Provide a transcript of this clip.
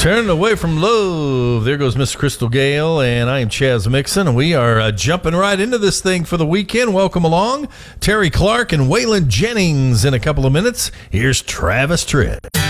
Turning away from love. There goes Miss Crystal Gale, and I am Chaz Mixon, and we are jumping right into this thing for the weekend. Welcome along, Terry Clark and Waylon Jennings in a couple of minutes. Here's Travis Tritt.